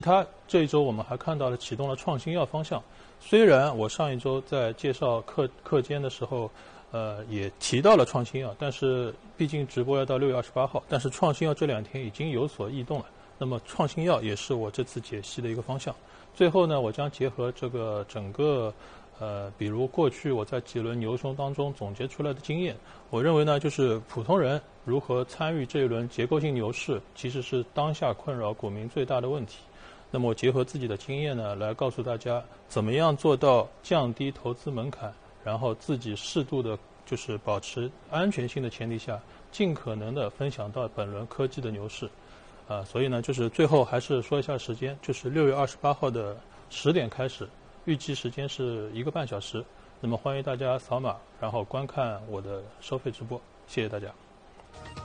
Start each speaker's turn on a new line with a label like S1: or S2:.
S1: 它这一周我们还看到了启动了创新药方向。虽然我上一周在介绍课间的时候，也提到了创新药，但是毕竟直播要到6月28号，但是创新药这2天已经有所异动了。那么创新药也是我这次解析的一个方向。最后呢，我将结合这个整个比如过去我在几轮牛熊当中总结出来的经验，我认为呢，就是普通人如何参与这一轮结构性牛市，其实是当下困扰股民最大的问题。那么我结合自己的经验呢，来告诉大家怎么样做到降低投资门槛，然后自己适度的，就是保持安全性的前提下，尽可能的分享到本轮科技的牛市。所以呢，就是最后还是说一下时间，就是6月28号的10点开始，预计时间是1个半小时。那么欢迎大家扫码，然后观看我的收费直播，谢谢大家。